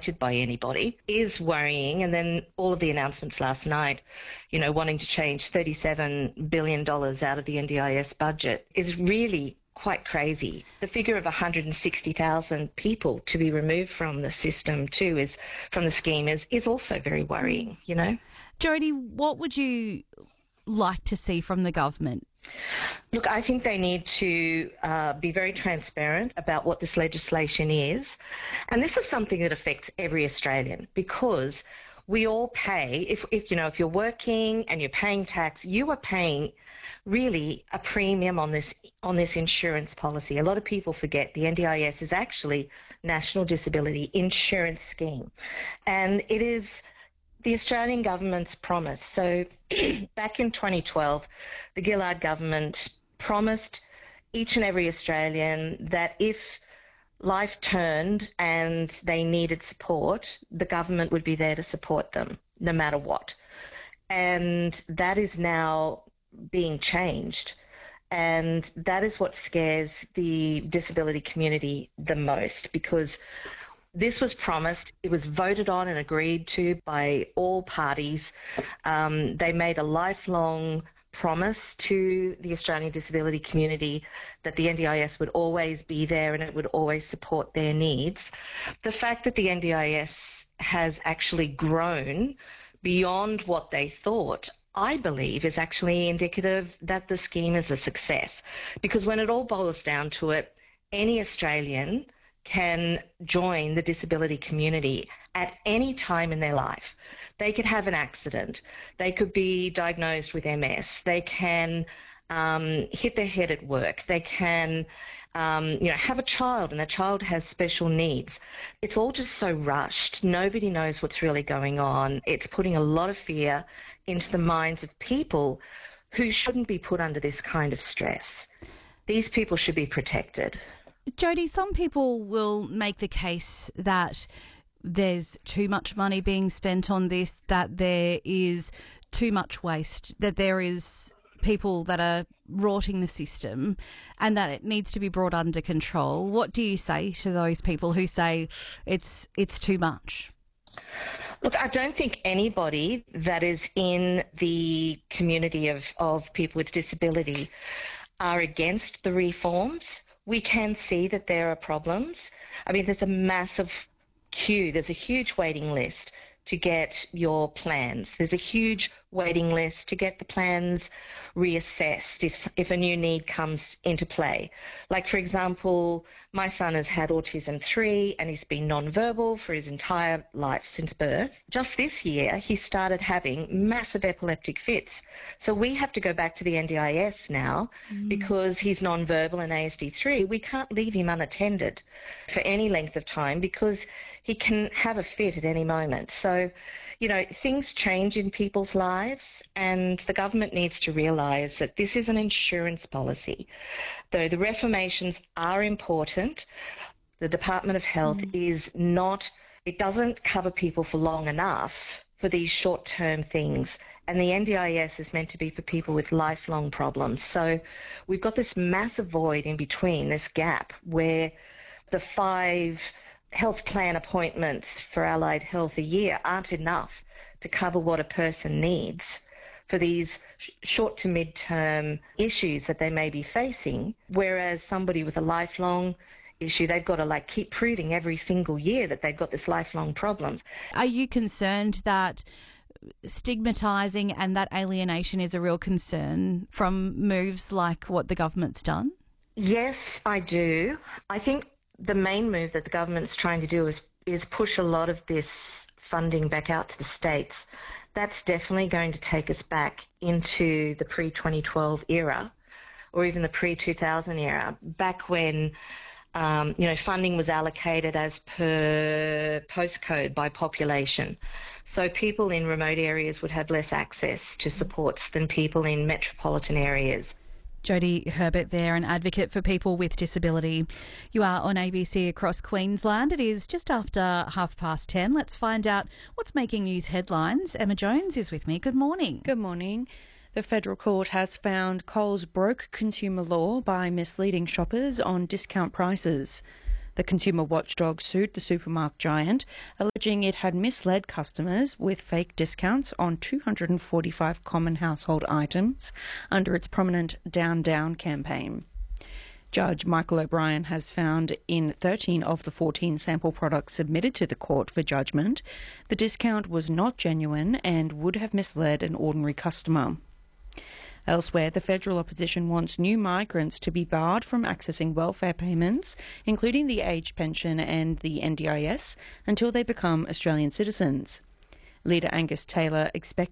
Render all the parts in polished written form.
affected by anybody is worrying. And then all of the announcements last night, wanting to change $37 billion out of the NDIS budget is really quite crazy. The figure of 160,000 people to be removed from the system too from the scheme is also very worrying, Jodie, what would you like to see from the government? Look, I think they need to be very transparent about what this legislation is. And this is something that affects every Australian, because we all pay, if you're working and you're paying tax, you are paying really a premium on this insurance policy. A lot of people forget the NDIS is actually National Disability Insurance Scheme, and it is the Australian government's promise. So back in 2012, the Gillard government promised each and every Australian that if life turned and they needed support, the government would be there to support them no matter what. And that is now being changed. And that is what scares the disability community the most, because this was promised, it was voted on and agreed to by all parties. They made a lifelong promise to the Australian disability community that the NDIS would always be there and it would always support their needs. The fact that the NDIS has actually grown beyond what they thought, I believe, is actually indicative that the scheme is a success. Because when it all boils down to it, any Australian can join the disability community at any time in their life. They could have an accident. They could be diagnosed with MS. They can hit their head at work. They can, have a child and a child has special needs. It's all just so rushed. Nobody knows what's really going on. It's putting a lot of fear into the minds of people who shouldn't be put under this kind of stress. These people should be protected. Jodie, some people will make the case that there's too much money being spent on this, that there is too much waste, that there is people that are rorting the system and that it needs to be brought under control. What do you say to those people who say it's too much? Look, I don't think anybody that is in the community of people with disability are against the reforms. We can see that there are problems. I mean, there's a massive queue. There's a huge waiting list to get your plans. There's a huge waiting list to get the plans reassessed if a new need comes into play. Like, for example, my son has had autism 3 and he's been non-verbal for his entire life since birth. Just this year, he started having massive epileptic fits. So we have to go back to the NDIS now because he's non-verbal and ASD3. We can't leave him unattended for any length of time because he can have a fit at any moment. So, things change in people's lives, and the government needs to realise that this is an insurance policy. Though the reformations are important, the Department of Health it doesn't cover people for long enough for these short-term things. And the NDIS is meant to be for people with lifelong problems. So we've got this massive void in between, this gap, where the 5 health plan appointments for allied health a year aren't enough to cover what a person needs for these short to mid-term issues that they may be facing, whereas somebody with a lifelong issue, they've got to keep proving every single year that they've got this lifelong problem. Are you concerned that stigmatising and that alienation is a real concern from moves like what the government's done? Yes, I do. I think the main move that the government's trying to do is push a lot of this funding back out to the states. That's definitely going to take us back into the pre-2012 era or even the pre-2000 era, back when funding was allocated as per postcode by population. So people in remote areas would have less access to supports than people in metropolitan areas. Jodie Herbert there, an advocate for people with disability. You are on ABC across Queensland. It is just after 10:30. Let's find out what's making news headlines. Emma Jones is with me. Good morning. Good morning. The federal court has found Coles broke consumer law by misleading shoppers on discount prices. The consumer watchdog sued the supermarket giant, alleging it had misled customers with fake discounts on 245 common household items under its prominent Down Down campaign. Judge Michael O'Brien has found in 13 of the 14 sample products submitted to the court for judgment, the discount was not genuine and would have misled an ordinary customer. Elsewhere, the federal opposition wants new migrants to be barred from accessing welfare payments, including the age pension and the NDIS, until they become Australian citizens. Leader Angus Taylor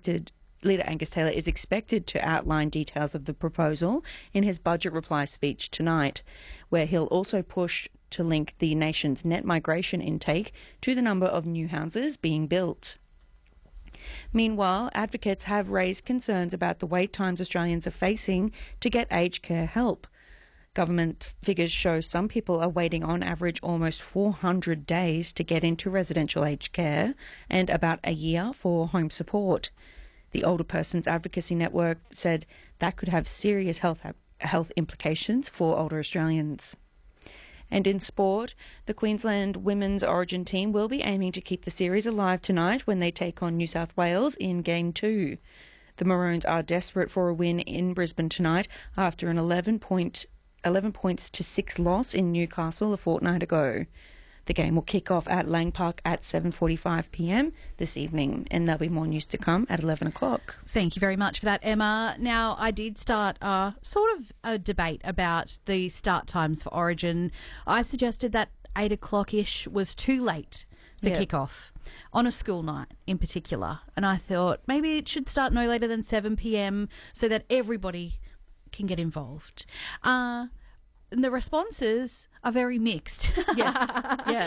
is expected to outline details of the proposal in his budget reply speech tonight, where he'll also push to link the nation's net migration intake to the number of new houses being built. Meanwhile, advocates have raised concerns about the wait times Australians are facing to get aged care help. Government figures show some people are waiting on average almost 400 days to get into residential aged care and about a year for home support. The Older Persons Advocacy Network said that could have serious health implications for older Australians. And in sport, the Queensland Women's Origin team will be aiming to keep the series alive tonight when they take on New South Wales in Game 2. The Maroons are desperate for a win in Brisbane tonight after an 11 points to 6 loss in Newcastle a fortnight ago. The game will kick off at Lang Park at 7:45pm this evening, and there'll be more news to come at 11 o'clock. Thank you very much for that, Emma. Now, I did start a debate about the start times for Origin. I suggested that 8 o'clock-ish was too late for kickoff on a school night in particular, and I thought maybe it should start no later than 7pm so that everybody can get involved. And the responses are very mixed. Yes, yeah.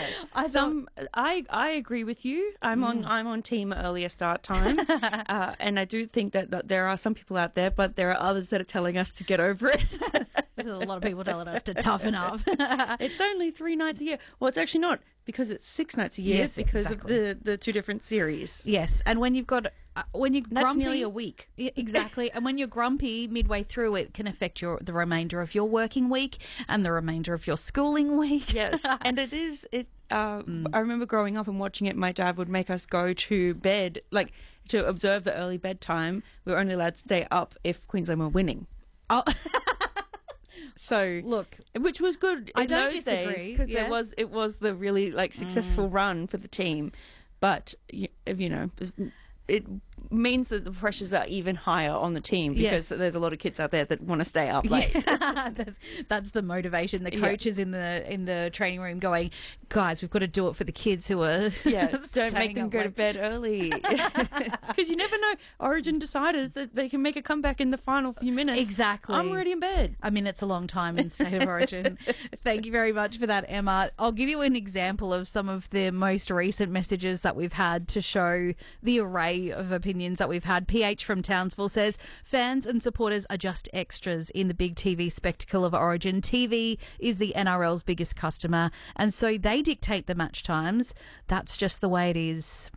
I agree with you. I'm on team earlier start time, and I do think that there are some people out there, but there are others that are telling us to get over it. There's a lot of people telling us to toughen up. It's only 3 nights a year. Well, it's actually not, because it's 6 nights a year because of the 2 different series. Yes, and when you've got when you're grumpy, that's nearly a week. Exactly, and when you're grumpy midway through, it can affect the remainder of your working week and the remainder of your schooling week. Yes, and it is. I remember growing up and watching it. My dad would make us go to bed, like to observe the early bedtime. We were only allowed to stay up if Queensland were winning. Oh. So look, which was good in don't those disagree, days because it was the really successful run for the team, but it means that the pressures are even higher on the team because there's a lot of kids out there that want to stay up late. That's the motivation. The coaches in the training room going, guys, we've got to do it for the kids who are don't make them go to bed early, because you never know. Origin deciders that they can make a comeback in the final few minutes. Exactly. I'm already in bed. I mean, it's a long time in State of Origin. Thank you very much for that, Emma. I'll give you an example of some of the most recent messages that we've had to show the array of opinions that we've had. PH from Townsville says, fans and supporters are just extras in the big TV spectacle of Origin. TV is the NRL's biggest customer, and so they dictate the match times. That's just the way it is.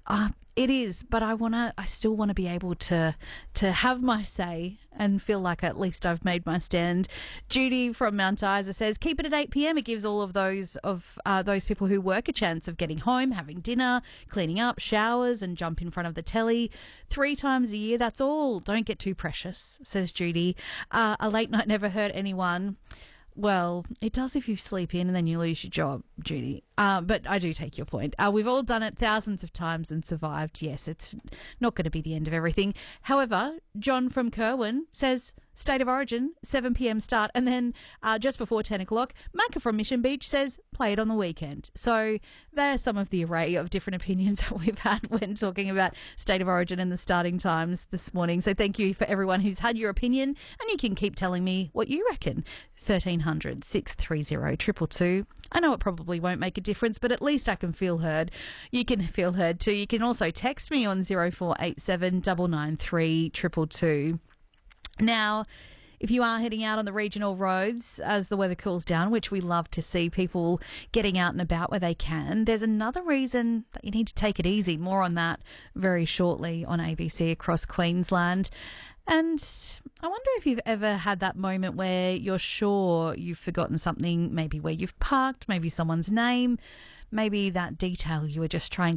It is, but I still want to be able to have my say and feel like at least I've made my stand. Judy from Mount Isa says, keep it at 8pm. It gives all of those people who work a chance of getting home, having dinner, cleaning up, showers, and jump in front of the telly 3 times a year. That's all. Don't get too precious, says Judy. A late night never hurt anyone. Well, it does if you sleep in and then you lose your job, Judy. But I do take your point. We've all done it thousands of times and survived. Yes, it's not going to be the end of everything. However, John from Kerwin says, State of Origin, 7pm start. And then just before 10 o'clock, Macca from Mission Beach says, play it on the weekend. So there are some of the array of different opinions that we've had when talking about State of Origin and the starting times this morning. So thank you for everyone who's had your opinion, and you can keep telling me what you reckon. 1300 630 222. I know it probably won't make a difference, but at least I can feel heard. You can feel heard too. You can also text me on 0487 993 222. Now, if you are heading out on the regional roads as the weather cools down, which we love to see people getting out and about where they can, there's another reason that you need to take it easy. More on that very shortly on ABC Across Queensland. And I wonder if you've ever had that moment where you're sure you've forgotten something, maybe where you've parked, maybe someone's name, maybe that detail you were just trying